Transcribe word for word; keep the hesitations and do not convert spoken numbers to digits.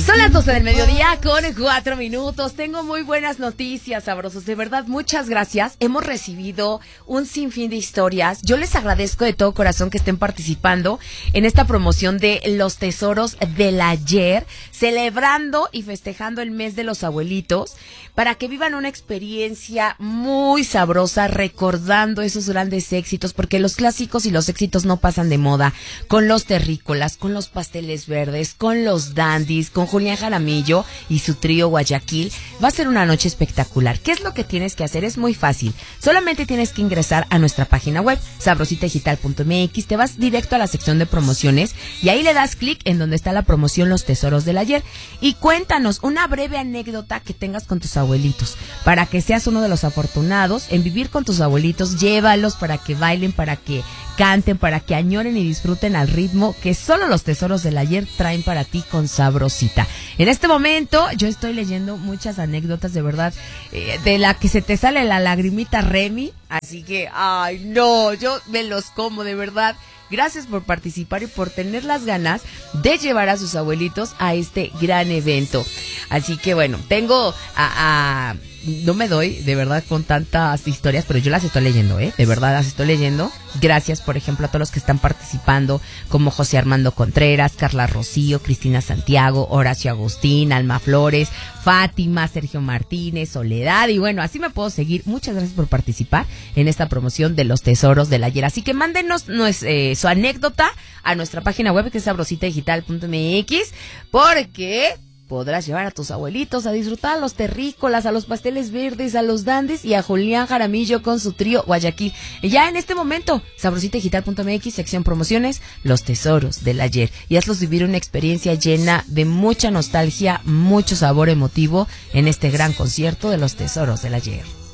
Son las doce del mediodía con cuatro minutos. Tengo muy buenas noticias, sabrosos. De verdad, muchas gracias. Hemos recibido un sinfín de historias. Yo les agradezco de todo corazón que estén participando en esta promoción de los tesoros del ayer, celebrando y festejando el mes de los abuelitos, para que vivan una experiencia muy sabrosa, recordando esos grandes éxitos, porque los clásicos y los éxitos no pasan de moda. Con los terrícolas, con los pasteles verdes, con los dandies, con Julián Jaramillo y su trío Guayaquil. Va a ser una noche espectacular. ¿Qué es lo que tienes que hacer? Es muy fácil. Solamente tienes que ingresar a nuestra página web, sabrosita digital punto m x. Te vas directo a la sección de promociones y ahí le das clic en donde está la promoción Los Tesoros del Ayer. Y cuéntanos una breve anécdota que tengas con tus abuelitos, para que seas uno de los afortunados en vivir con tus abuelitos. Llévalos para que bailen, para que canten, para que añoren y disfruten al ritmo que solo los Tesoros del Ayer traen para ti con Sabrosita. En este momento yo estoy leyendo muchas anécdotas, de verdad, eh, de la que se te sale la lagrimita, Remy, así que, ay no, yo me los como, de verdad. Gracias por participar y por tener las ganas de llevar a sus abuelitos a este gran evento. Así que bueno, tengo a... a no me doy, de verdad, con tantas historias, pero yo las estoy leyendo, ¿eh? De verdad, las estoy leyendo. Gracias, por ejemplo, a todos los que están participando, como José Armando Contreras, Carla Rocío, Cristina Santiago, Horacio Agustín, Alma Flores, Fátima, Sergio Martínez, Soledad, y bueno, así me puedo seguir. Muchas gracias por participar en esta promoción de los Tesoros del Ayer. Así que mándenos no es, eh, su anécdota a nuestra página web, que es sabrosita digital punto m x, porque podrás llevar a tus abuelitos a disfrutar a los terrícolas, a los pasteles verdes, a los dandies y a Julián Jaramillo con su trío Guayaquil. Y ya en este momento, sabrosita digital punto m x, sección promociones, Los Tesoros del Ayer. Y hazlos vivir una experiencia llena de mucha nostalgia, mucho sabor emotivo en este gran concierto de Los Tesoros del Ayer.